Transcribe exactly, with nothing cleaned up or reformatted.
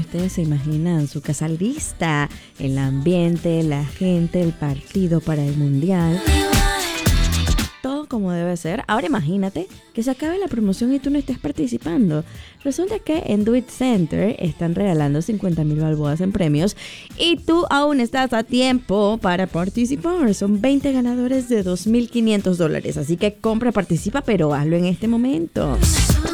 ustedes se imaginan su casa lista, el ambiente, la gente, el partido para el mundial. Todo como debe ser. Ahora imagínate que se acabe la promoción y tú no estés participando. Resulta que en Do It Center están regalando cincuenta mil balboas en premios y tú aún estás a tiempo para participar. Son veinte ganadores de dos mil quinientos dólares. Así que compra, participa, pero hazlo en este momento.